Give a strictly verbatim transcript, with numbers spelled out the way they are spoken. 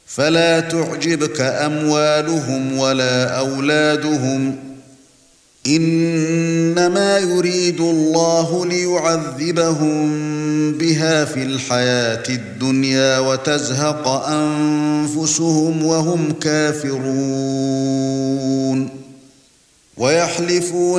فلا تعجبك أموالهم ولا أولادهم إنما يريد الله ليعذبهم بها في الحياة الدنيا وتزهق أنفسهم وهم كافرون ويحلفون